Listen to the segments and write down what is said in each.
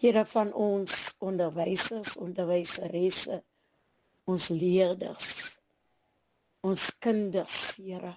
Here, van ons onderwysers, onderwyseresse, ons leerders, ons kinders, Here.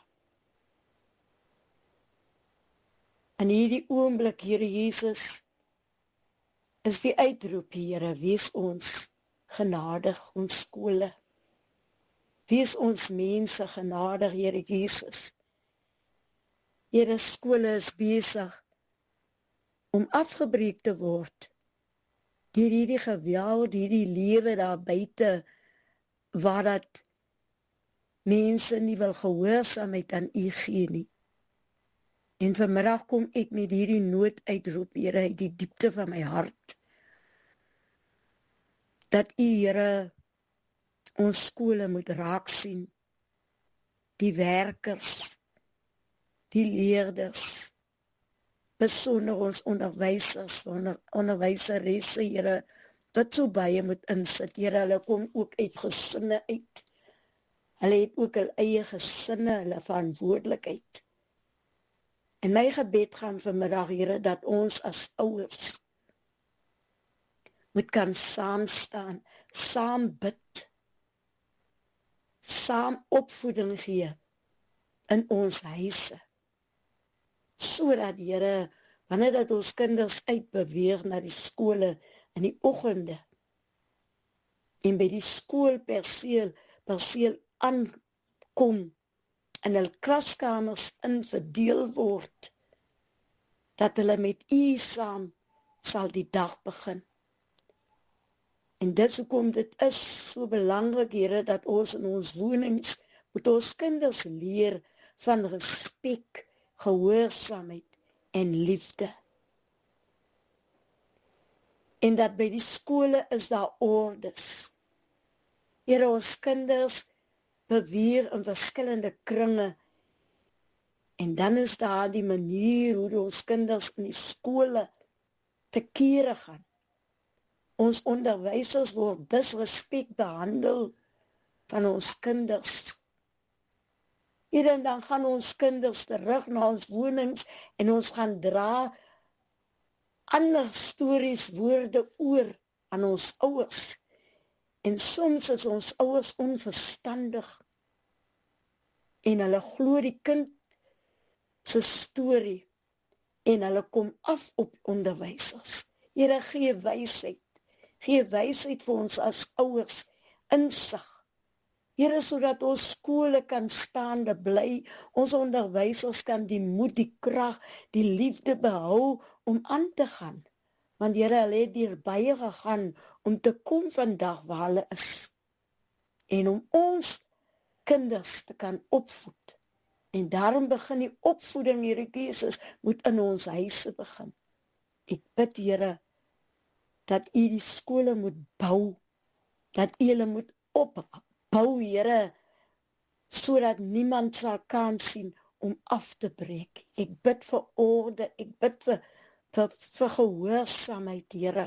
In hierdie oomblik, Here Jesus, is die uitroep, Here, wees ons genadig, ons skole. Wees ons mense genadig, Here Jesus. Here, skole is besig om afgebreek te word deur hierdie geweld, hierdie lewe daar buite, waar dat mense nie wil gehoorsaamheid aan U gee nie. En vanmiddag kom ek met hierdie nood uitroep, Here, uit die diepte van my hart, dat U, Here, ons skole moet raak sien, die werkers, die leerders, besonder ons onderwysers, onderwyseresse, Here, wat so baie moet insit. Here, hulle kom ook uit gesinne uit. Hulle het ook hul eie gesinne, hulle verantwoordelikheid. En my gebed gaan vanmiddag, Here, dat ons as ouers moet kan saam staan, saam bid, saam opvoeding gee in ons huise. Sodat, Here, wanneer dat ons kinders uitbeweeg na die skole in die oggende en by die skoolperseel aankom en hul klaskamers in verdeel word, dat hulle met U saam sal die dag begin. En dit hoekom dit is so belangrik, Here, dat ons in ons wonings moet ons kinders leer van respek, gehoorsaamheid en liefde. En dat by die skole is daar ordes. Here, ons kinders beweeg in verskillende kringe, en dan is daar die manier hoe ons kinders in die skole te kere gaan. Ons onderwysers word disrespek behandel van ons kinders. Here, en dan gaan ons kinders terug na ons wonings en ons gaan dra ander stories, woorde oor aan ons ouers. En soms is ons ouers onverstandig en hulle glo die kind se storie en hulle kom af op onderwysers. Here, gee wysheid vir ons as ouers, insig. Here, sodat ons skole kan staande bly, ons onderwysers kan die moed, die krag, die liefde behou om aan te gaan. Want Here, hulle het hier baie gegaan om te kom vandag waar hulle is. En om ons kinders te kan opvoed. En daarom begin die opvoeding, Here Jesus, moet in ons huise begin. Ek bid, Here, dat U die skole moet bou, dat U hulle moet opbou, Here, sodat niemand sal kans sien om af te breek. Ek bid vir orde, ek bid vir gehoorsaamheid, Here.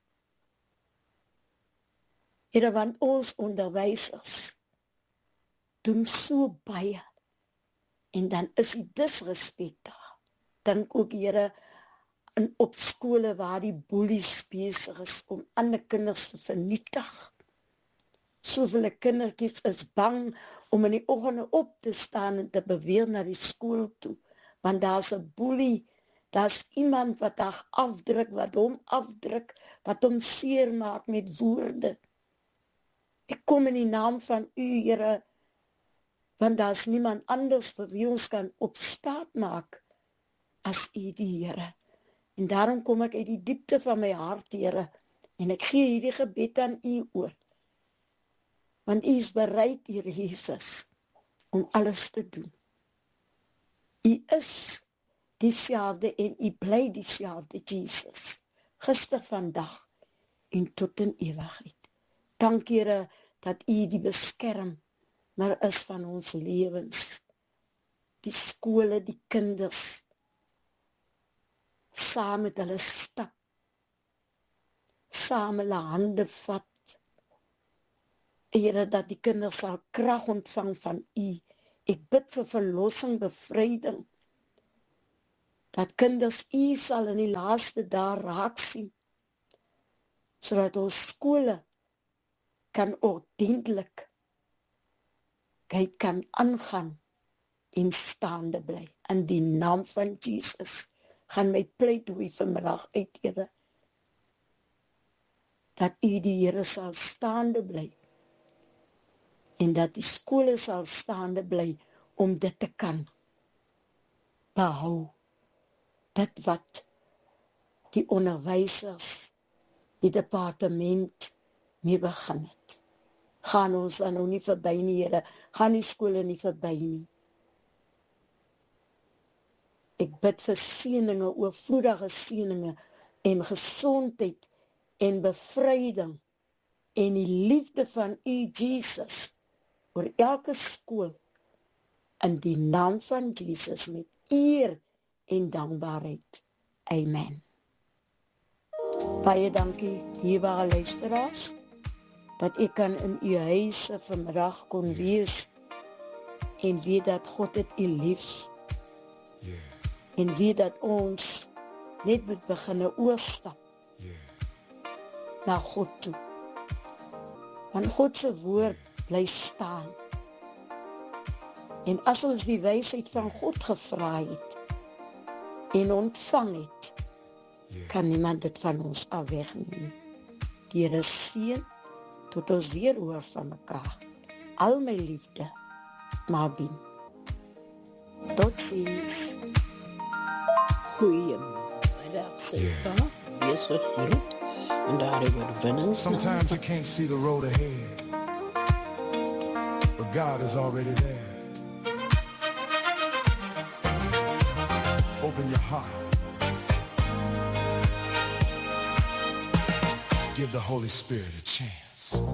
Here, want ons onderwysers doen so baie, en dan is die disrespek daar. Dink ook, Here, op skole waar die boelies besig is om ander kinders te vernietig. Soveel kindertjies is bang om in die oggende op te staan en te beweeg na die skool toe, want daar's 'n boelie, daar's iemand wat haar afdruk, wat hom seer maak met woorde. Ek kom in die naam van U, Here, want daar's niemand anders vir wie ons kan opstaat maak as U, die Here. En daarom kom ek uit die diepte van my hart, Here, en ek gee hierdie gebed aan U oor. Want U is bereid, Here Jesus, om alles te doen. U is dieselfde en U bly dieselfde, Jesus. Gister, vandag en tot in ewigheid. Dank, Here, dat U die beskermer is van ons lewens. Die skole, die kinders, saam met hulle stap, saam hulle hande vat. Here, dat die kinders sal krag ontvang van U. Ek bid vir verlossing, bevryding, dat kinders U sal in die laaste dae raak sien, sodat ons skole kan ordentlik kan aangaan en staande bly. In die naam van Jesus gaan my pleidooi vanmiddag uit, Here, dat U die Here sal staande bly en dat die skole sal staande bly om dit te kan behou. Dit wat die onderwysers, die departement mee begin het. Gaan ons dan nou nie verby nie, Here, gaan die skole nie verby nie. Ek bid vir seëninge, oorvloedige seëninge en gesondheid en bevryding en die liefde van U, Jesus, oor elke skool in die naam van Jesus met eer en dankbaarheid. Amen. Baie dankie, dierbare luisteraars, dat ek kan in U huise vanmiddag kon wees en weet dat God het U lief. En weet dat ons net moet beginne oorstap na God toe. Want God se woord bly staan. En as ons die wysheid van God gevra het en ontvang het, kan niemand dit van ons afwegneem. Die Here seën tot ons weer hoor van mekaar. Al my liefde, Mabien. Tot ziens. Goeiemiddag, Sita. Wees gegroet. En daar oorwinning. Sometimes you can't see the road ahead, but God is already there. Open your heart. Give the Holy Spirit a chance.